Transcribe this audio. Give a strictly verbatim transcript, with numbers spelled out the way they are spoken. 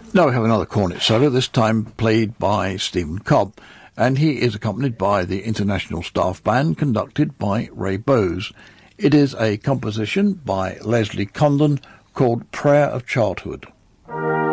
Now we have another cornet solo, this time played by Stephen Cobb, and he is accompanied by the International Staff Band conducted by Ray Bowes. It is a composition by Leslie Condon called Prayer of Childhood.